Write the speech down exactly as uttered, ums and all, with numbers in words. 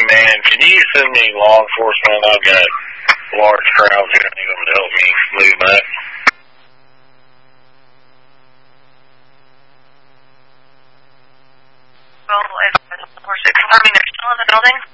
man, can you send me law enforcement? I've got large crowds here. I need them to help me move back. Well, if, of course, it's confirming they're still in the building.